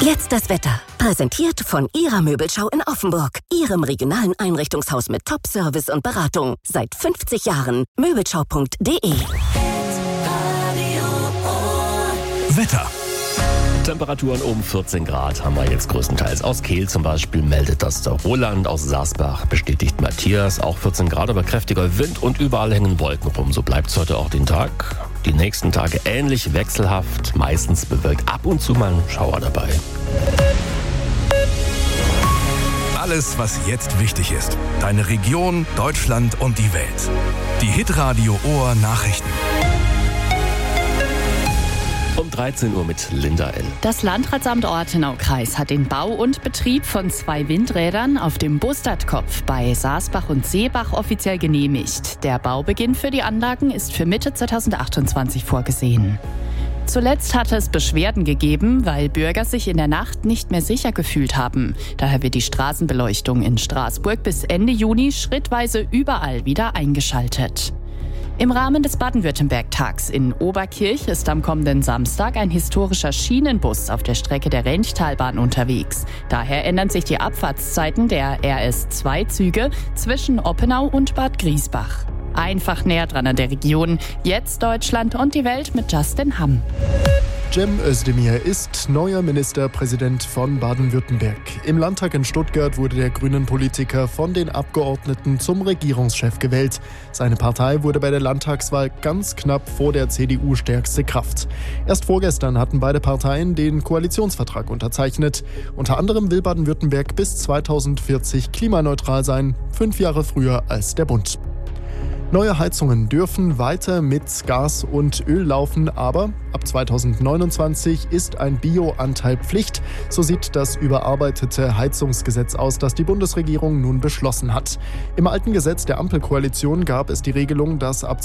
Jetzt das Wetter. Präsentiert von Ihrer Möbelschau in Offenburg. Ihrem regionalen Einrichtungshaus mit Top-Service und Beratung. Seit 50 Jahren. Möbelschau.de. Wetter. Temperaturen um 14 Grad haben wir jetzt größtenteils. Aus Kehl zum Beispiel meldet das der Roland, aus Sarsbach bestätigt Matthias. Auch 14 Grad, aber kräftiger Wind und überall hängen Wolken rum. So bleibt es heute auch den Tag. Die nächsten Tage ähnlich wechselhaft, meistens bewölkt, ab und zu mal ein Schauer dabei. Alles, was jetzt wichtig ist. Deine Region, Deutschland und die Welt. Die Hitradio Ohr Nachrichten. Um 13 Uhr mit Linda L. Das Landratsamt Ortenau-Kreis hat den Bau und Betrieb von 2 Windrädern auf dem Bustertkopf bei Sarsbach und Seebach offiziell genehmigt. Der Baubeginn für die Anlagen ist für Mitte 2028 vorgesehen. Zuletzt hatte es Beschwerden gegeben, weil Bürger sich in der Nacht nicht mehr sicher gefühlt haben. Daher wird die Straßenbeleuchtung in Straßburg bis Ende Juni schrittweise überall wieder eingeschaltet. Im Rahmen des Baden-Württemberg-Tags in Oberkirch ist am kommenden Samstag ein historischer Schienenbus auf der Strecke der Renchtalbahn unterwegs. Daher ändern sich die Abfahrtszeiten der RS2-Züge zwischen Oppenau und Bad Griesbach. Einfach näher dran an der Region. Jetzt Deutschland und die Welt mit Justin Hamm. Cem Özdemir ist neuer Ministerpräsident von Baden-Württemberg. Im Landtag in Stuttgart wurde der Grünen-Politiker von den Abgeordneten zum Regierungschef gewählt. Seine Partei wurde bei der Landtagswahl ganz knapp vor der CDU stärkste Kraft. Erst vorgestern hatten beide Parteien den Koalitionsvertrag unterzeichnet. Unter anderem will Baden-Württemberg bis 2040 klimaneutral sein, 5 Jahre früher als der Bund. Neue Heizungen dürfen weiter mit Gas und Öl laufen, aber ab 2029 ist ein Bio-Anteil Pflicht. So sieht das überarbeitete Heizungsgesetz aus, das die Bundesregierung nun beschlossen hat. Im alten Gesetz der Ampelkoalition gab es die Regelung, dass ab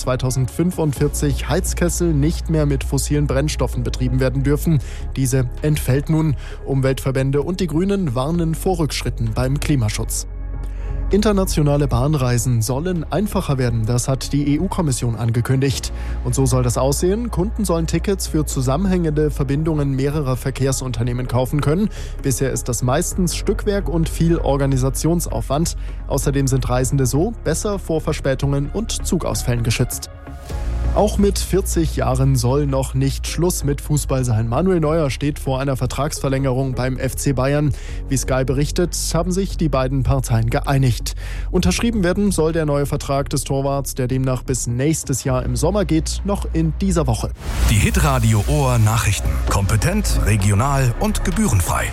2045 Heizkessel nicht mehr mit fossilen Brennstoffen betrieben werden dürfen. Diese entfällt nun. Umweltverbände und die Grünen warnen vor Rückschritten beim Klimaschutz. Internationale Bahnreisen sollen einfacher werden, das hat die EU-Kommission angekündigt. Und so soll das aussehen. Kunden sollen Tickets für zusammenhängende Verbindungen mehrerer Verkehrsunternehmen kaufen können. Bisher ist das meistens Stückwerk und viel Organisationsaufwand. Außerdem sind Reisende so besser vor Verspätungen und Zugausfällen geschützt. Auch mit 40 Jahren soll noch nicht Schluss mit Fußball sein. Manuel Neuer steht vor einer Vertragsverlängerung beim FC Bayern. Wie Sky berichtet, haben sich die beiden Parteien geeinigt. Unterschrieben werden soll der neue Vertrag des Torwarts, der demnach bis nächstes Jahr im Sommer geht, noch in dieser Woche. Die Hitradio Ohr Nachrichten. Kompetent, regional und gebührenfrei.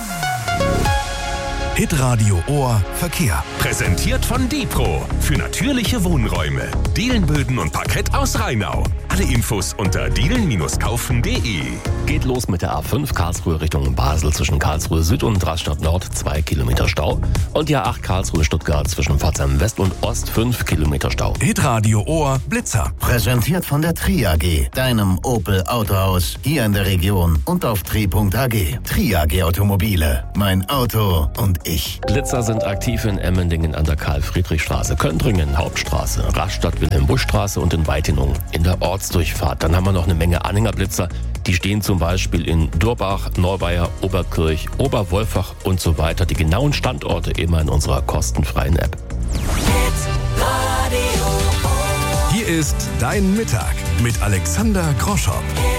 Hitradio Ohr Verkehr. Präsentiert von Dipro. Für natürliche Wohnräume. Dielenböden und Parkett aus Rheinau. Alle Infos unter dielen-kaufen.de. Geht los mit der A5 Karlsruhe Richtung Basel zwischen Karlsruhe Süd und Rastatt Nord 2 Kilometer Stau. Und die A8 Karlsruhe Stuttgart zwischen Pforzheim West und Ost 5 Kilometer Stau. Hitradio Ohr Blitzer. Präsentiert von der Tri AG, deinem Opel Autohaus hier in der Region und auf tri.ag. Tri AG Automobile. Mein Auto und ich. Blitzer sind aktiv in Emmendingen an der Karl-Friedrich-Straße, Köntringen Hauptstraße, Rastatt Wilhelm-Busch-Straße und in Weitinung in der Ortsdurchfahrt. Dann haben wir noch eine Menge Anhängerblitzer. Die stehen zum Beispiel in Durbach, Neubeier, Oberkirch, Oberwolfach und so weiter. Die genauen Standorte immer in unserer kostenfreien App. Hier ist dein Mittag mit Alexander Groschow.